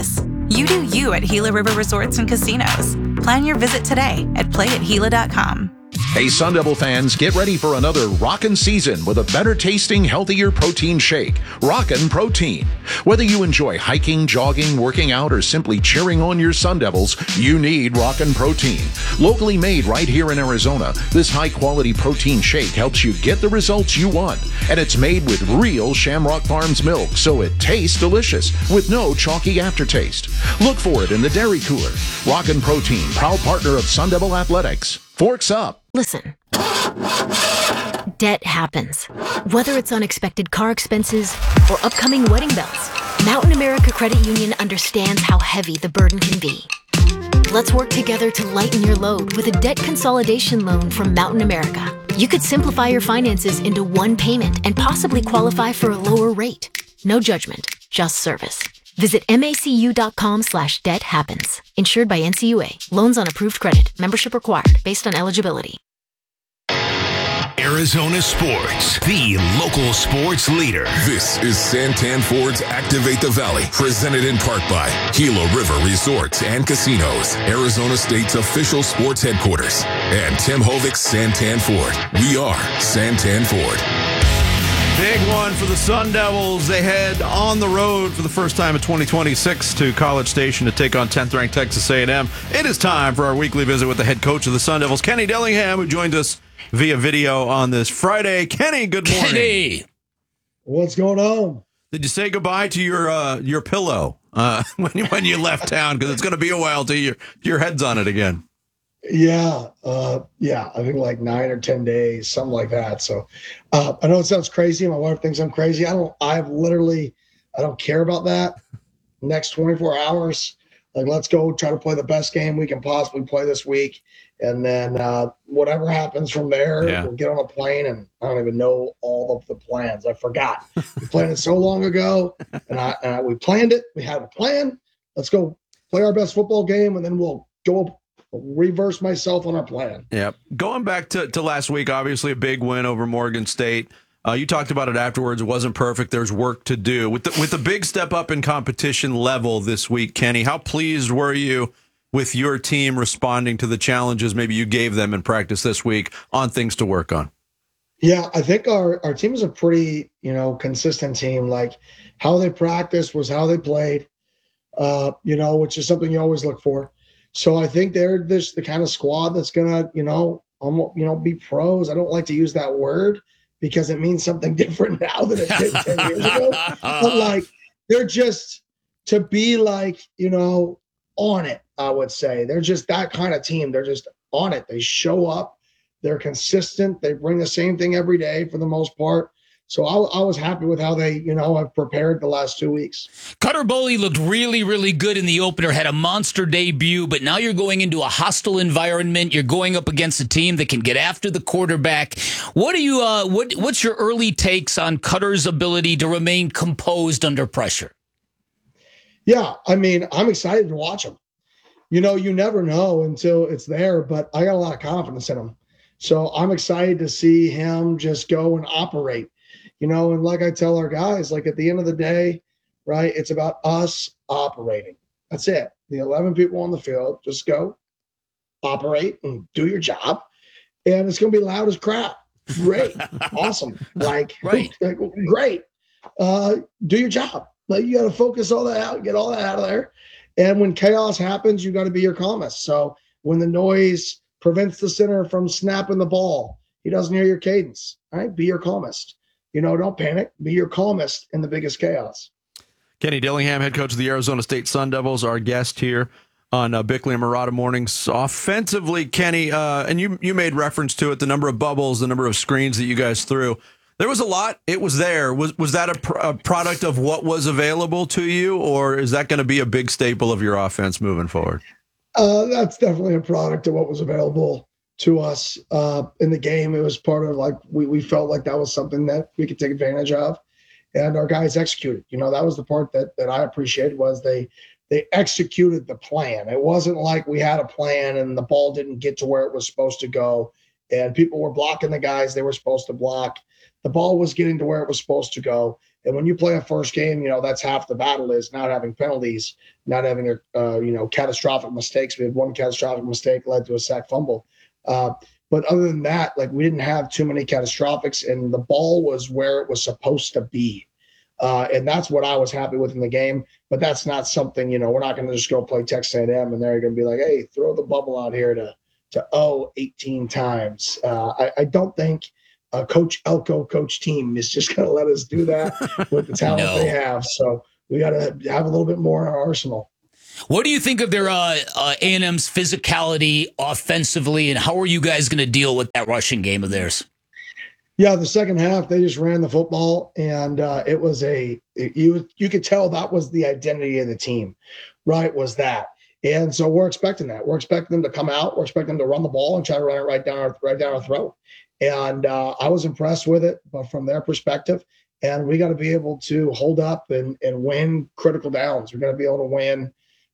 You do you at Gila River Resorts and Casinos. Plan your visit today at playathila.com. Hey, Sun Devil fans, get ready for another rockin' season with a better tasting, healthier protein shake. Rockin' Protein. Whether you enjoy hiking, jogging, working out, or simply cheering on your Sun Devils, you need Rockin' Protein. Locally made right here in Arizona, this high-quality protein shake helps you get the results you want. And it's made with real Shamrock Farms milk, so it tastes delicious with no chalky aftertaste. Look for it in the dairy cooler. Rockin' Protein, proud partner of Sun Devil Athletics. Forks up. Listen. Debt happens. Whether it's unexpected car expenses or upcoming wedding bells, Mountain America Credit Union understands how heavy the burden can be. Let's work together to lighten your load with a debt consolidation loan from Mountain America. You could simplify your finances into one payment and possibly qualify for a lower rate. No judgment, just service. Visit macu.com/debt happens. Insured by NCUA. Loans on approved credit. Membership required based on eligibility. Arizona Sports, the local sports leader. This is Santan Ford's Activate the Valley, presented in part by Gila River Resorts and Casinos, Arizona State's official sports headquarters, and Tim Hovic's Santan Ford. We are Santan Ford. Big one for the Sun Devils. They head on the road for the first time in 2026 to College Station to take on 10th-ranked Texas A&M. It is time for our weekly visit with the head coach of the Sun Devils, Kenny Dillingham, who joined us via video on this Friday. Kenny, good morning. Kenny. What's going on? Did you say goodbye to your pillow when you left town? Because it's going to be a while till your head's on it again. Yeah. I think like 9 or 10 days, something like that. So I know it sounds crazy. My wife thinks I'm crazy. I don't care about that. Next 24 hours, like, let's go try to play the best game we can possibly play this week. And then whatever happens from there, we'll get on a plane. And I don't even know all of the plans. I forgot. We planned it so long ago, and we planned it. We had a plan. Let's go play our best football game, and then we'll go reverse myself on our plan. Yeah. Going back to last week, obviously a big win over Morgan State. You talked about it afterwards. It wasn't perfect. There's work to do. With the big step up in competition level this week, Kenny, how pleased were you with your team responding to the challenges maybe you gave them in practice this week on things to work on? Yeah, I think our team is a pretty, consistent team. Like, how they practiced was how they played, which is something you always look for. So I think they're the kind of squad that's going to, be pros. I don't like to use that word because it means something different now than it did 10 years ago. But like, they're just to be like, on it, I would say. They're just that kind of team. They're just on it. They show up. They're consistent. They bring the same thing every day for the most part. So I was happy with how they, have prepared the last 2 weeks. Cutter Boley looked really, really good in the opener, had a monster debut, but now you're going into a hostile environment. You're going up against a team that can get after the quarterback. What do you, what's your early takes on Cutter's ability to remain composed under pressure? Yeah, I'm excited to watch him. You never know until it's there, but I got a lot of confidence in him. So I'm excited to see him just go and operate. And like I tell our guys, like, at the end of the day, right, it's about us operating. That's it. The 11 people on the field, just go operate and do your job. And it's going to be loud as crap. Great. Awesome. Like, great. Do your job. Like, you got to focus all that out, get all that out of there. And when chaos happens, you got to be your calmest. So when the noise prevents the center from snapping the ball, he doesn't hear your cadence, right? Be your calmest. Don't panic. Be your calmest in the biggest chaos. Kenny Dillingham, head coach of the Arizona State Sun Devils, our guest here on Bickley and Murata Mornings. Offensively, Kenny, and you made reference to it, the number of bubbles, the number of screens that you guys threw. There was a lot. It was there. Was that a product of what was available to you, or is that going to be a big staple of your offense moving forward? That's definitely a product of what was available to us in the game. It was part of, like, we felt like that was something that we could take advantage of, and our guys executed. That was the part that I appreciated, was they executed the plan. It wasn't like we had a plan and the ball didn't get to where it was supposed to go and people were blocking the guys they were supposed to block. The ball was getting to where it was supposed to go, And when you play a first game, that's half the battle is not having penalties, not having catastrophic mistakes. We had one catastrophic mistake led to a sack fumble. But other than that, like, we didn't have too many catastrophics, and the ball was where it was supposed to be. And that's what I was happy with in the game. But that's not something, we're not going to just go play Texas A&M and they're going to be like, hey, throw the bubble out here to 18 times. I don't think Coach Elko, Coach Team is just going to let us do that with the talent they have. So we got to have a little bit more in our arsenal. What do you think of their A&M's physicality offensively, and how are you guys going to deal with that rushing game of theirs? Yeah, the second half, they just ran the football, and it was you could tell that was the identity of the team, right, was that. And so we're expecting that. We're expecting them to come out. We're expecting them to run the ball and try to run it right down our throat. And I was impressed with it, but from their perspective. And we got to be able to hold up and win critical downs. We're going to be able to win,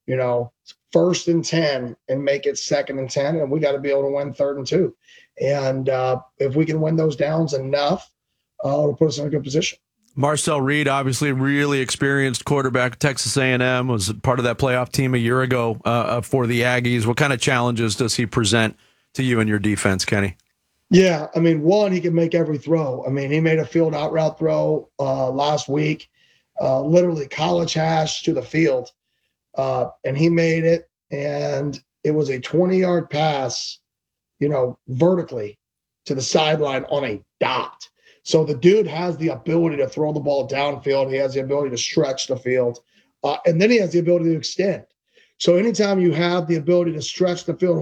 1st and 10 and make it 2nd and 10. And we got to be able to win 3rd and 2. And if we can win those downs enough, it'll put us in a good position. Marcel Reed, obviously really experienced quarterback at Texas A&M, was part of that playoff team a year ago for the Aggies. What kind of challenges does he present to you and your defense, Kenny? Yeah, I mean, one, he can make every throw. I mean, he made a field out route throw last week, literally college hash to the field, and he made it, and it was a 20-yard pass, vertically to the sideline on a dot. So the dude has the ability to throw the ball downfield. He has the ability to stretch the field, and then he has the ability to extend. So anytime you have the ability to stretch the field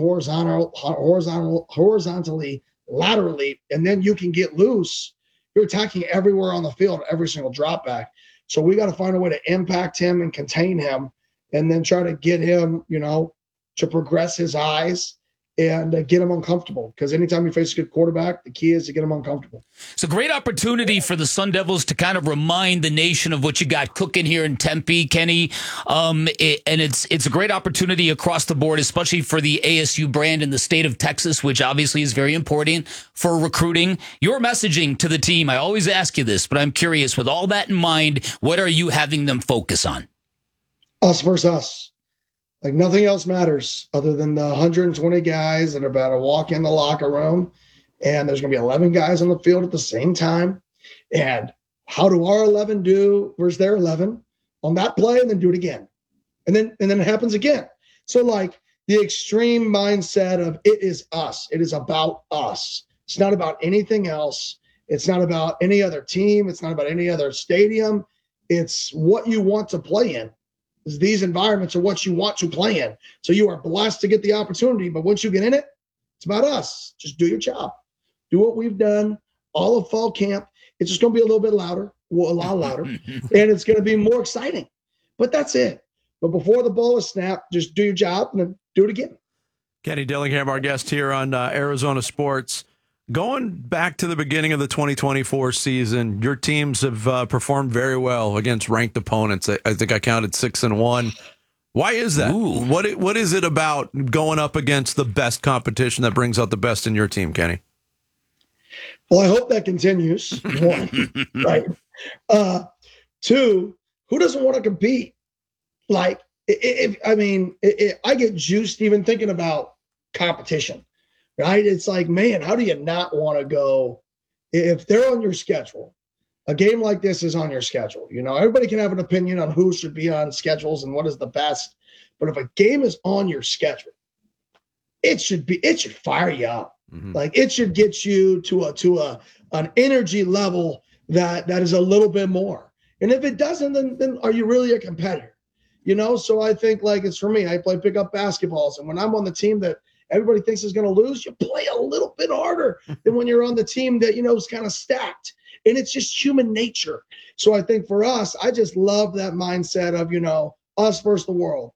horizontally, laterally, and then you can get loose, you're attacking everywhere on the field, every single drop back. So we got to find a way to impact him and contain him, and then try to get him, to progress his eyes and get him uncomfortable. Because anytime you face a good quarterback, the key is to get him uncomfortable. It's a great opportunity for the Sun Devils to kind of remind the nation of what you got cooking here in Tempe, Kenny. And it's a great opportunity across the board, especially for the ASU brand in the state of Texas, which obviously is very important for recruiting. Your messaging to the team, I always ask you this, but I'm curious, with all that in mind, what are you having them focus on? Us versus us. Like, nothing else matters other than the 120 guys that are about to walk in the locker room, and there's going to be 11 guys on the field at the same time. And how do our 11 do versus their 11 on that play, and then do it again? And then it happens again. So, like, the extreme mindset of it is us. It is about us. It's not about anything else. It's not about any other team. It's not about any other stadium. It's what you want to play in. These environments are what you want to play in. So you are blessed to get the opportunity, but once you get in it, it's about us. Just do your job. Do what we've done all of fall camp. It's just going to be a little bit louder, a lot louder, and it's going to be more exciting. But that's it. But before the ball is snapped, just do your job and then do it again. Kenny Dillingham, our guest here on Arizona Sports. Going back to the beginning of the 2024 season, your teams have performed very well against ranked opponents. I think I counted 6-1. Why is that? What is it about going up against the best competition that brings out the best in your team, Kenny? Well, I hope that continues. One, right? 2, who doesn't want to compete? Like, I get juiced even thinking about competition. Right? It's like, man, how do you not want to go if they're on your schedule? A game like this is on your schedule. Everybody can have an opinion on who should be on schedules and what is the best. But if a game is on your schedule, it should fire you up. Mm-hmm. Like, it should get you to an energy level that is a little bit more. And if it doesn't, then are you really a competitor? So I think, like, it's for me. I play pickup basketballs, and when I'm on the team that everybody thinks is going to lose, you play a little bit harder than when you're on the team that, is kind of stacked. And it's just human nature. So I think for us, I just love that mindset of, us versus the world.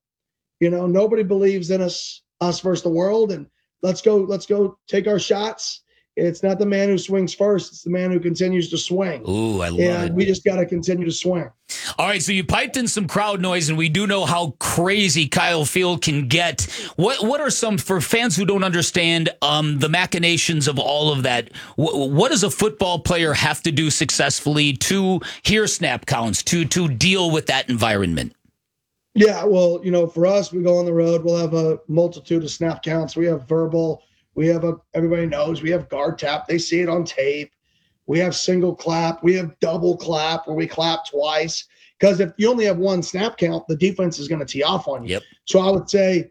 Nobody believes in us versus the world. And let's go take our shots It's not the man who swings first. It's the man who continues to swing. Ooh, I love and it. we just got to continue to swing. All right, so you piped in some crowd noise, and we do know how crazy Kyle Field can get. What are some, for fans who don't understand the machinations of all of that, what does a football player have to do successfully to hear snap counts, to deal with that environment? Yeah, well, for us, we go on the road. We'll have a multitude of snap counts. We have verbal. We have everybody knows. We have guard tap. They see it on tape. We have single clap. We have double clap where we clap twice. Because if you only have one snap count, the defense is going to tee off on you. Yep. So I would say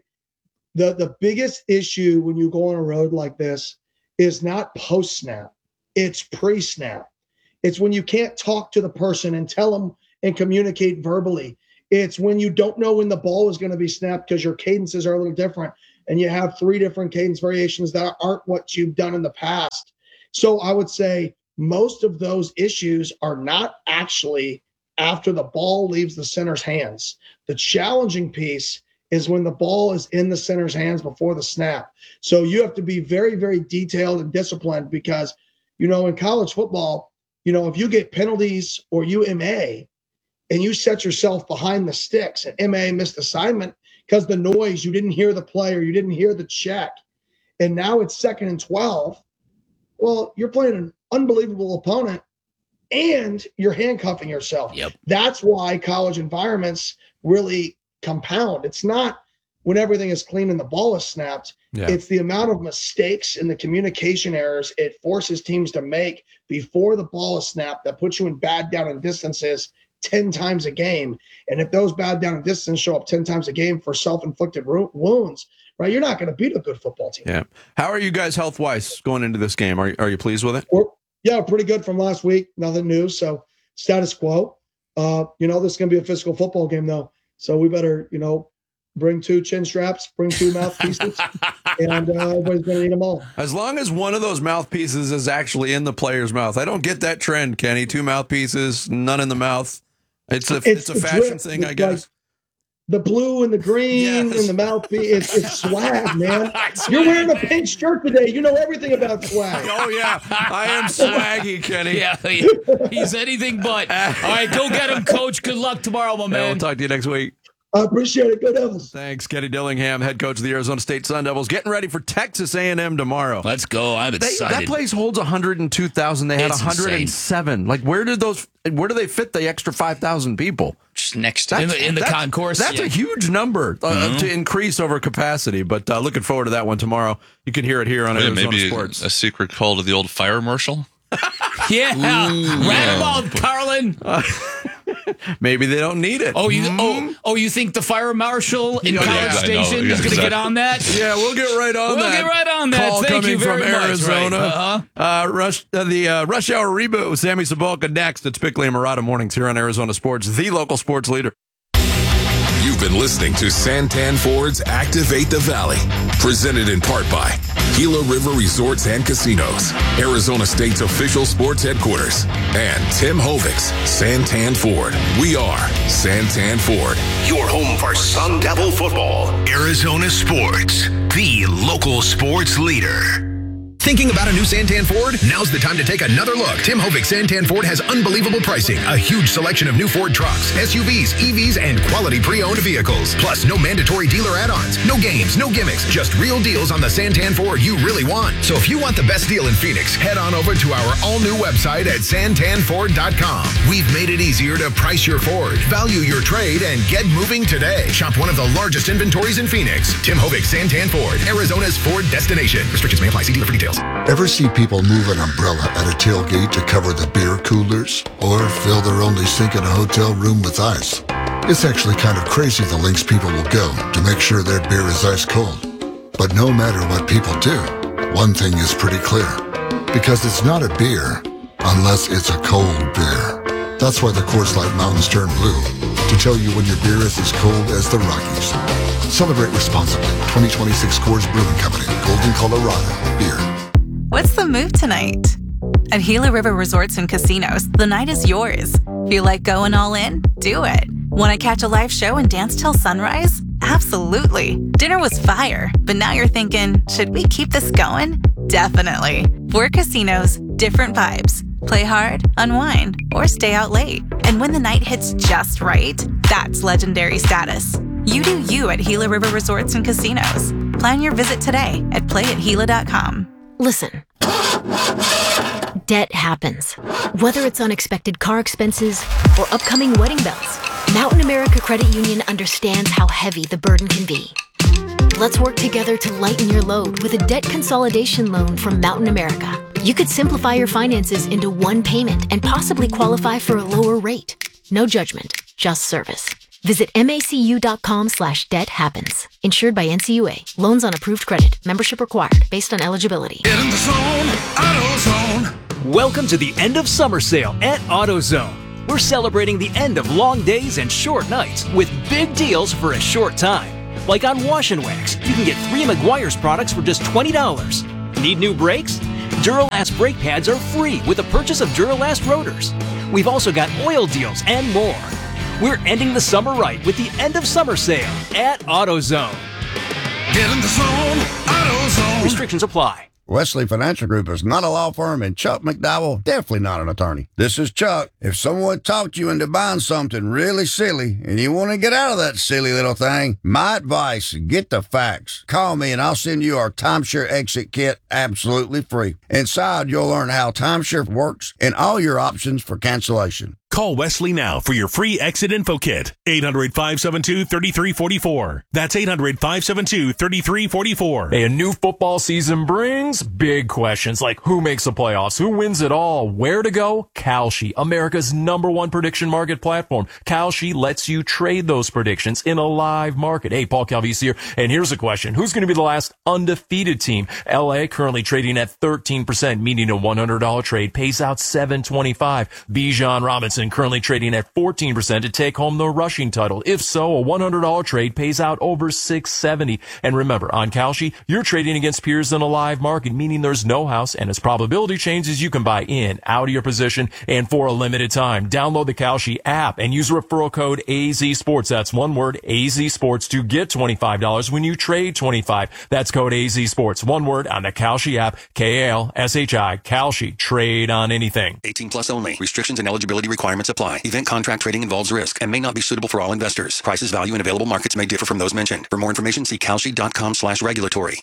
the biggest issue when you go on a road like this is not post-snap. It's pre-snap. It's when you can't talk to the person and tell them and communicate verbally. It's when you don't know when the ball is going to be snapped because your cadences are a little different and you have 3 different cadence variations that aren't what you've done in the past. So I would say most of those issues are not actually after the ball leaves the center's hands. The challenging piece is when the ball is in the center's hands before the snap. So you have to be very, very detailed and disciplined because, in college football, if you get penalties or you MA and you set yourself behind the sticks and MA missed assignment because the noise, you didn't hear the play or you didn't hear the check, and now it's 2nd and 12, well, you're playing an unbelievable opponent and you're handcuffing yourself. Yep. That's why college environments really compound. It's not when everything is clean and the ball is snapped. Yeah. It's the amount of mistakes and the communication errors it forces teams to make before the ball is snapped that puts you in bad down and distances 10 times a game. And if those bad down and distance show up 10 times a game for self-inflicted wounds, right, you're not going to beat a good football team. Yeah. How are you guys health-wise going into this game? Are you pleased with it? Yeah, pretty good from last week. Nothing new. So status quo. This is going to be a physical football game, though. So we better, bring 2 chin straps, bring 2 mouthpieces, and everybody's going to need them all. As long as one of those mouthpieces is actually in the player's mouth. I don't get that trend, Kenny. 2 mouthpieces, none in the mouth. It's a fashion thing, I guess. Like the blue and the green and the mouthpiece. It's swag, man. You're wearing a pink shirt today. You know everything about swag. Oh, yeah. I am swaggy, Kenny. Yeah, he's anything but. All right, go get him, Coach. Good luck tomorrow, my man. We'll talk to you next week. I appreciate it. Go Devils. Thanks, Kenny Dillingham, head coach of the Arizona State Sun Devils, getting ready for Texas A&M tomorrow. Let's go. I'm excited. That place holds 102,000. They had 107. Insane. Like, where do they fit the extra 5,000 people? Just next in the concourse. That's a huge number to increase over capacity. But looking forward to that one tomorrow. You can hear it here on Arizona maybe Sports. A secret call to the old fire marshal. Yeah, roundabout, Carlin. Maybe they don't need it. You think the fire marshal in College Station is going to get on that? Yeah, we'll get right on that. We'll get right on that. Call Thank coming you very from much. Arizona. Right. The Rush Hour Reboot with Sammy Sabolka next. It's Bickley and Murata Mornings here on Arizona Sports, the local sports leader. You've been listening to Santan Ford's Activate the Valley, presented in part by Gila River Resorts and Casinos, Arizona State's official sports headquarters, and Tim Hovix, Santan Ford. We are Santan Ford. Your home for Sun Devil football. Arizona Sports, the local sports leader. Thinking about a new Santan Ford? Now's the time to take another look. Tim Hovik Santan Ford has unbelievable pricing, a huge selection of new Ford trucks, SUVs, EVs, and quality pre-owned vehicles. Plus, no mandatory dealer add-ons, no games, no gimmicks, just real deals on the Santan Ford you really want. So if you want the best deal in Phoenix, head on over to our all-new website at santanford.com. We've made it easier to price your Ford, value your trade, and get moving today. Shop one of the largest inventories in Phoenix. Tim Hovik Santan Ford, Arizona's Ford destination. Restrictions may apply. See dealer for details. Ever see people move an umbrella at a tailgate to cover the beer coolers? Or fill their only sink in a hotel room with ice? It's actually kind of crazy the lengths people will go to make sure their beer is ice cold. But no matter what people do, one thing is pretty clear. Because it's not a beer unless it's a cold beer. That's why the Coors Light Mountains turn blue, to tell you when your beer is as cold as the Rockies. Celebrate responsibly. 2026 Coors Brewing Company, Golden, Colorado. Beer. What's the move tonight? At Gila River Resorts and Casinos, the night is yours. Feel like going all in? Do it. Want to catch a live show and dance till sunrise? Absolutely. Dinner was fire, but now you're thinking, should we keep this going? Definitely. Four casinos, different vibes. Play hard, unwind, or stay out late. And when the night hits just right, that's legendary status. You do you at Gila River Resorts and Casinos. Plan your visit today at playatgila.com. Listen. Debt happens. Whether it's unexpected car expenses or upcoming wedding bells, Mountain America Credit Union understands how heavy the burden can be. Let's work together to lighten your load with a debt consolidation loan from Mountain America. You could simplify your finances into one payment and possibly qualify for a lower rate. No judgment, just service. Visit macu.com/debt happens. Insured by NCUA. Loans on approved credit. Membership required based on eligibility. Get in the zone, AutoZone. Welcome to the end of summer sale at AutoZone. We're celebrating the end of long days and short nights with big deals for a short time. Like on Wash and Wax, you can get 3 Meguiar's products for just $20. Need new brakes? Duralast brake pads are free with the purchase of Duralast rotors. We've also got oil deals and more. We're ending the summer right with the end of summer sale at AutoZone. Get in the zone, AutoZone. Restrictions apply. Wesley Financial Group is not a law firm, and Chuck McDowell definitely not an attorney. This is Chuck. If someone talked you into buying something really silly and you want to get out of that silly little thing, my advice, get the facts. Call me and I'll send you our timeshare exit kit absolutely free. Inside, you'll learn how timeshare works and all your options for cancellation. Call Wesley now for your free exit info kit. 800-572-3344. That's 800-572-3344. A new football season brings big questions like who makes the playoffs, who wins it all, where to go? Kalshi, America's #1 prediction market platform. Kalshi lets you trade those predictions in a live market. Hey, Paul Calvisi here, and here's a question. Who's going to be the last undefeated team? LA currently trading at 13%, meaning a $100 trade pays out $725. Bijan Robinson currently trading at 14% to take home the rushing title. If so, a $100 trade pays out over $670. And remember, on Kalshi, you're trading against peers in a live market, meaning there's no house, and as probability changes, you can buy in, out of your position, and for a limited time. Download the Kalshi app and use referral code AZSports. That's one word, AZSports, to get $25 when you trade $25. That's code AZSports. One word on the Kalshi app, Kalshi, Kalshi. Trade on anything. 18 plus only. Restrictions and eligibility requirements apply. Event contract trading involves risk and may not be suitable for all investors. Prices, value, and available markets may differ from those mentioned. For more information, see kalshi.com/regulatory.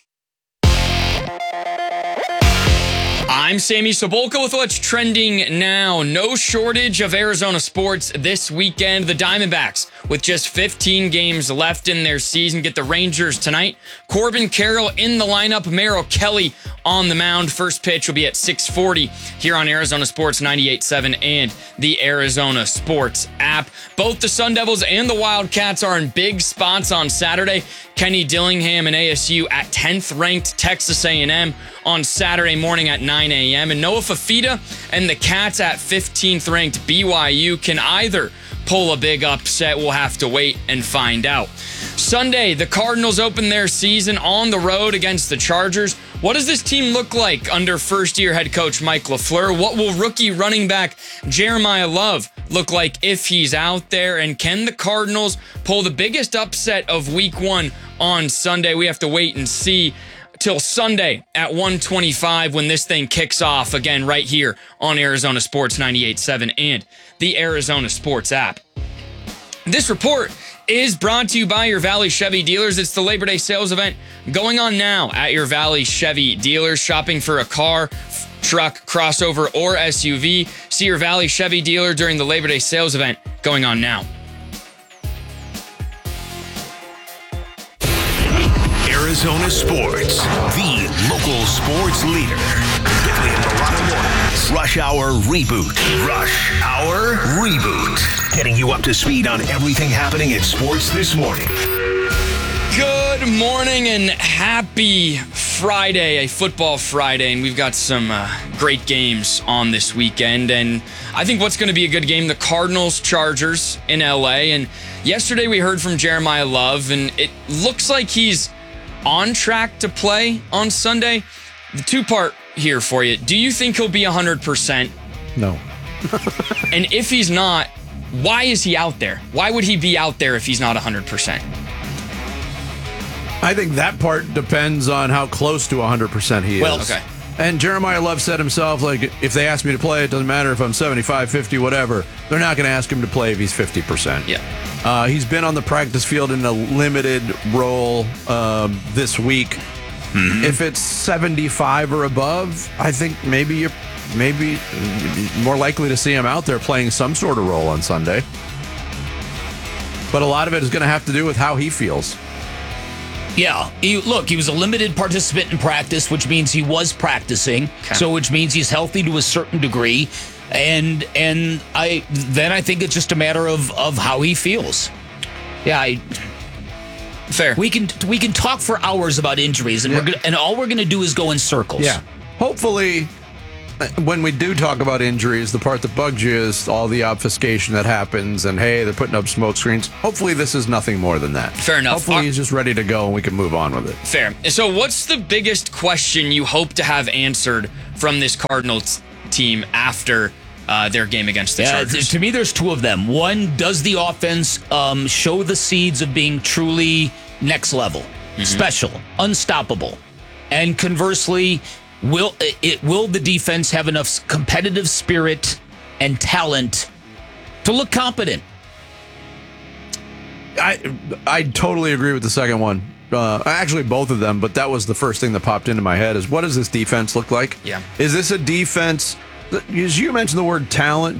I'm Sammy Sobolka with what's trending now. No shortage of Arizona sports this weekend. The Diamondbacks, with just 15 games left in their season, get the Rangers tonight. Corbin Carroll in the lineup. Merrill Kelly on the mound. First pitch will be at 6:40 here on Arizona Sports 98.7 and the Arizona Sports app. Both the Sun Devils and the Wildcats are in big spots on Saturday. Kenny Dillingham and ASU at 10th ranked Texas A&M on Saturday morning at 9 a.m. And Noah Fafita and the Cats at 15th ranked BYU can either pull a big upset. We'll have to wait and find out. Sunday, the Cardinals open their season on the road against the Chargers. What does this team look like under first-year head coach Mike LaFleur? What will rookie running back Jeremiah Love look like if he's out there? And can the Cardinals pull the biggest upset of week one on Sunday? We have to wait and see till Sunday at 1:25 when this thing kicks off again right here on Arizona Sports 98.7 and the Arizona Sports app. This report is brought to you by your Valley Chevy dealers. It's the Labor Day sales event going on now at your Valley Chevy dealers. Shopping for a car, truck, crossover, or SUV. See your Valley Chevy dealer during the Labor Day sales event going on now. Arizona Sports, the local sports leader. Bickley and Marotta Mornings. Rush Hour Reboot. Rush Hour Reboot. Getting you up to speed on everything happening in sports this morning. Good morning and happy Friday, a football Friday, and we've got some great games on this weekend. And I think what's going to be a good game, the Cardinals-Chargers in LA. And yesterday we heard from Jeremiah Love, and it looks like he's on track to play on Sunday. The two-part here for you. Do you think he'll be 100%? No. And if he's not, why is he out there? Why would he be out there if he's not 100%? I think that part depends on how close to 100% he is. Well, okay. And Jeremiah Love said himself, like, if they ask me to play, it doesn't matter if I'm 75, 50, whatever. They're not going to ask him to play if he's 50%. Yeah. He's been on the practice field in a limited role this week. Mm-hmm. If it's 75 or above, I think maybe you're more likely to see him out there playing some sort of role on Sunday. But a lot of it is going to have to do with how he feels. Yeah. He was a limited participant in practice, which means he was practicing. Okay. So which means he's healthy to a certain degree. And I think it's just a matter of how he feels. Yeah, fair. We can talk for hours about injuries, and all we're gonna do is go in circles. Yeah. Hopefully, when we do talk about injuries, the part that bugs you is all the obfuscation that happens, and hey, they're putting up smoke screens. Hopefully, this is nothing more than that. Fair enough. Hopefully, he's just ready to go, and we can move on with it. Fair. So, what's the biggest question you hope to have answered from this Cardinals team after their game against the Chargers? To me, there's two of them. One, does the offense show the seeds of being truly next level, special, unstoppable? And conversely, will the defense have enough competitive spirit and talent to look competent? I totally agree with the second one. Actually, both of them, but that was the first thing that popped into my head is, what does this defense look like? Yeah. Is this a defense, as you mentioned the word talent,